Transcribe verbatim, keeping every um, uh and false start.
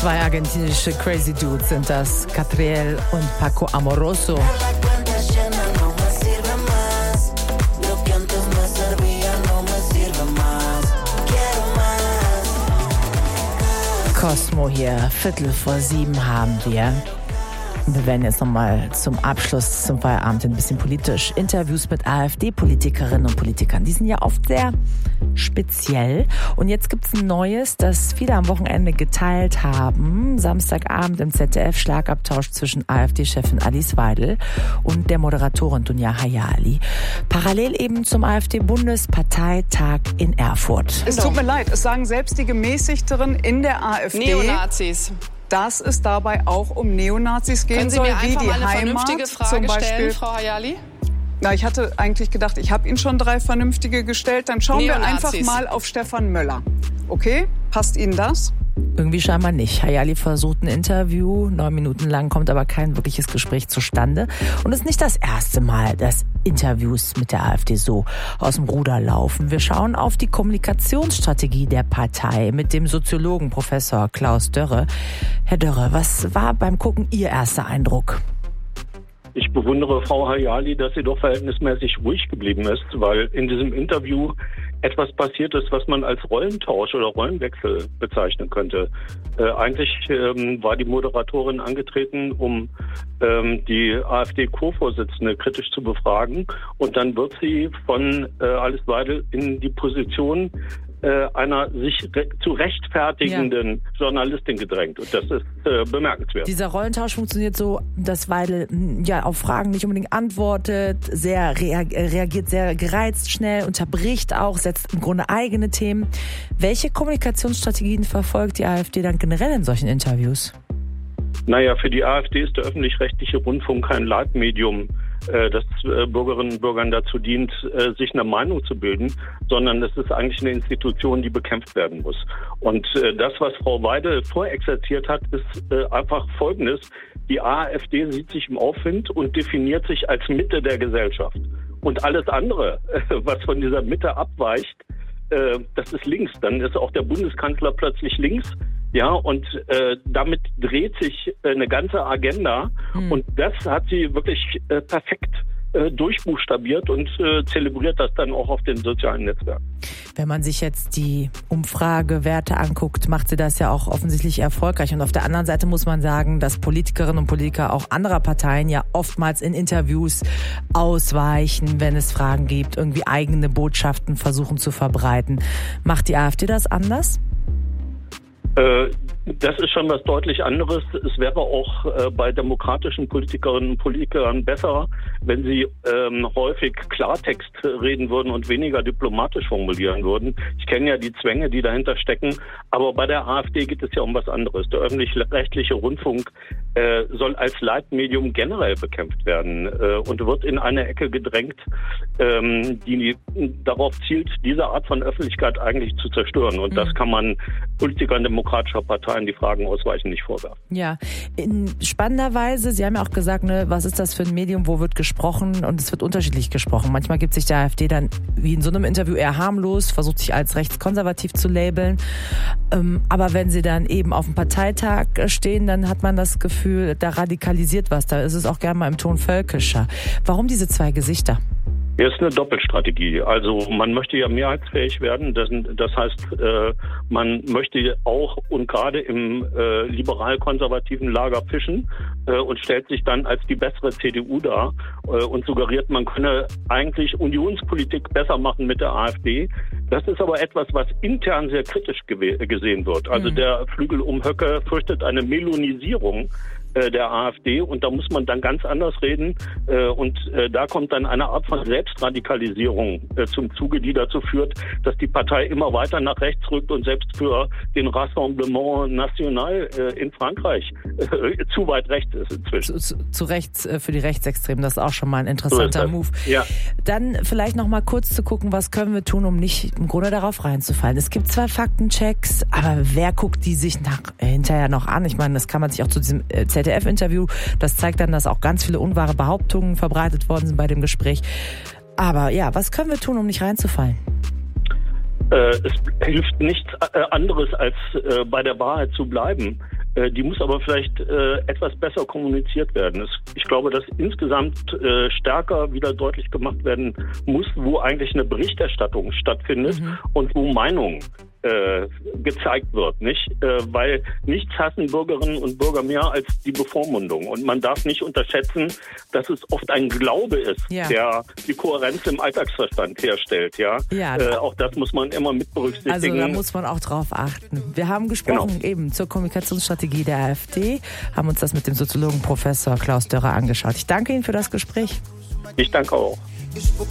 Zwei argentinische Crazy Dudes sind das, Catriel und Paco Amoroso. Cosmo hier, Viertel vor sieben haben wir. Wir werden jetzt nochmal zum Abschluss, zum Feierabend ein bisschen politisch. Interviews mit AfD-Politikerinnen und Politikern. Die sind ja oft sehr speziell. Und jetzt gibt's ein neues, das viele am Wochenende geteilt haben. Samstagabend im Z D F Schlagabtausch zwischen AfD-Chefin Alice Weidel und der Moderatorin Dunja Hayali. Parallel eben zum AfD-Bundesparteitag in Erfurt. Es tut mir leid, es sagen selbst die Gemäßigteren in der AfD. Neonazis. Dass es dabei auch um Neonazis gehen Können Sie soll, mir wie einfach die mal eine Heimat vernünftige Frage zum Beispiel stellen, Frau Hayali? Na, ich hatte eigentlich gedacht, ich habe Ihnen schon drei vernünftige gestellt. Dann schauen wir Neonazis. einfach mal auf Stefan Möller. Okay? Passt Ihnen das? Irgendwie scheinbar nicht. Hayali versucht ein Interview, neun Minuten lang, kommt aber kein wirkliches Gespräch zustande. Und es ist nicht das erste Mal, dass Interviews mit der AfD so aus dem Ruder laufen. Wir schauen auf die Kommunikationsstrategie der Partei mit dem Soziologen Professor Klaus Dörre. Herr Dörre, was war beim Gucken Ihr erster Eindruck? Ich bewundere Frau Hayali, dass sie doch verhältnismäßig ruhig geblieben ist, weil in diesem Interview etwas passiert ist, was man als Rollentausch oder Rollenwechsel bezeichnen könnte. Äh, eigentlich ähm, war die Moderatorin angetreten, um ähm, die AfD-Co-Vorsitzende kritisch zu befragen, und dann wird sie von äh, Alice Weidel in die Position äh, einer sich re- zu rechtfertigenden ja. Journalistin gedrängt. Und das ist äh, bemerkenswert. Dieser Rollentausch funktioniert so, dass Weidel ja auf Fragen nicht unbedingt antwortet, sehr rea- reagiert sehr gereizt, schnell, unterbricht auch, setzt im Grunde eigene Themen. Welche Kommunikationsstrategien verfolgt die AfD dann generell in solchen Interviews? Naja, für die AfD ist der öffentlich-rechtliche Rundfunk kein Leitmedium, äh, das äh, Bürgerinnen und Bürgern dazu dient, äh, sich eine Meinung zu bilden, sondern es ist eigentlich eine Institution, die bekämpft werden muss. Und äh, das, was Frau Weidel vorexerziert hat, ist äh, einfach Folgendes. Die AfD sieht sich im Aufwind und definiert sich als Mitte der Gesellschaft. Und alles andere, äh, was von dieser Mitte abweicht, äh, das ist links. Dann ist auch der Bundeskanzler plötzlich links. Ja, und äh, damit dreht sich äh, eine ganze Agenda. Hm. Und das hat sie wirklich äh, perfekt äh, durchbuchstabiert und äh, zelebriert das dann auch auf den sozialen Netzwerken. Wenn man sich jetzt die Umfragewerte anguckt, macht sie das ja auch offensichtlich erfolgreich. Und auf der anderen Seite muss man sagen, dass Politikerinnen und Politiker auch anderer Parteien ja oftmals in Interviews ausweichen, wenn es Fragen gibt, irgendwie eigene Botschaften versuchen zu verbreiten. Macht die AfD das anders? Das ist schon was deutlich anderes. Es wäre auch äh, bei demokratischen Politikerinnen und Politikern besser, wenn sie ähm, häufig Klartext reden würden und weniger diplomatisch formulieren würden. Ich kenne ja die Zwänge, die dahinter stecken, aber bei der AfD geht es ja um was anderes. Der öffentlich-rechtliche Rundfunk äh, soll als Leitmedium generell bekämpft werden äh, und wird in eine Ecke gedrängt, ähm, die darauf zielt, diese Art von Öffentlichkeit eigentlich zu zerstören. Und mhm. das kann man Politikern demokratischer Parteien, die Fragen ausweichen, nicht vorwerfen. Ja, in spannender Weise, Sie haben ja auch gesagt, ne, was ist das für ein Medium, wo wird gesprochen, und es wird unterschiedlich gesprochen. Manchmal gibt sich der AfD dann, wie in so einem Interview, eher harmlos, versucht sich als rechtskonservativ zu labeln. Ähm, aber wenn sie dann eben auf dem Parteitag stehen, dann hat man das Gefühl, da radikalisiert was, da ist es auch gerne mal im Ton völkischer. Warum diese zwei Gesichter? Hier ist eine Doppelstrategie. Also man möchte ja mehrheitsfähig werden. Das, das heißt, äh, man möchte auch und gerade im äh, liberal-konservativen Lager fischen äh, und stellt sich dann als die bessere C D U dar äh, und suggeriert, man könne eigentlich Unionspolitik besser machen mit der AfD. Das ist aber etwas, was intern sehr kritisch gew- gesehen wird. Also mhm. der Flügel um Höcke fürchtet eine Melonisierung der AfD, und da muss man dann ganz anders reden, und da kommt dann eine Art von Selbstradikalisierung zum Zuge, die dazu führt, dass die Partei immer weiter nach rechts rückt und selbst für den Rassemblement National in Frankreich zu weit rechts ist inzwischen. Zu, zu, zu rechts für die Rechtsextremen, das ist auch schon mal ein interessanter so Move. Ja. Dann vielleicht noch mal kurz zu gucken, was können wir tun, um nicht im Grunde darauf reinzufallen. Es gibt zwar Faktenchecks, aber wer guckt die sich nach, äh, hinterher noch an? Ich meine, das kann man sich auch zu diesem äh, Z D F-Interview, das zeigt dann, dass auch ganz viele unwahre Behauptungen verbreitet worden sind bei dem Gespräch. Aber ja, was können wir tun, um nicht reinzufallen? Äh, es hilft nichts äh, anderes, als äh, bei der Wahrheit zu bleiben. Äh, die muss aber vielleicht äh, etwas besser kommuniziert werden. Es, ich glaube, dass insgesamt äh, stärker wieder deutlich gemacht werden muss, wo eigentlich eine Berichterstattung stattfindet mhm. und wo Meinung äh, gezeigt wird, nicht? Äh, weil nichts hassen Bürgerinnen und Bürger mehr als die Bevormundung. Und man darf nicht unterschätzen, dass es oft ein Glaube ist, ja. der die Kohärenz im Alltagsverstand herstellt. Ja, ja äh, auch das muss man immer mit berücksichtigen. Also da muss man auch drauf achten. Wir haben gesprochen genau. eben zur Kommunikationsstrategie der AfD, haben uns das mit dem Soziologen Professor Klaus Dörrer angeschaut. Ich danke Ihnen für das Gespräch. Ich danke auch.